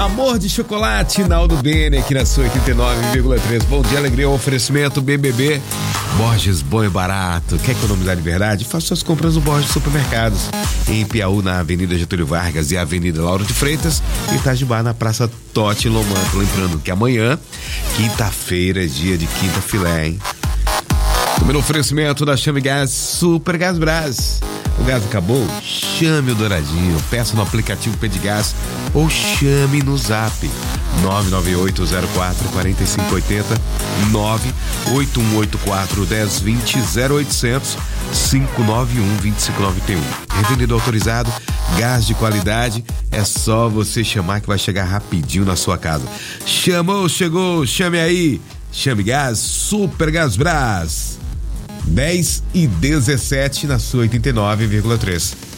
Amor de chocolate, Naldo Bene, aqui na sua 89,3. Bom dia, alegria, um oferecimento BBB. Borges, bom e barato. Quer economizar de verdade? Faça suas compras no Borges Supermercados. Em Piauí, na Avenida Getúlio Vargas e Avenida Lauro de Freitas. E Itajubá, na Praça Totti Lomanto. Lembrando que amanhã, quinta-feira, é dia de quinta filé, hein? No oferecimento da Chame Gás Super Gás Brás. O gás acabou? Chame o Douradinho. Peça no aplicativo Pedigás ou chame no Zap 99804-4580, 98184-1020, 0800 591-2591. Revendedor autorizado, gás de qualidade, é só você chamar que vai chegar rapidinho na sua casa. Chamou, chegou, chame aí. Chame Gás Super Gás Brás. 10:17 na sua 89,3.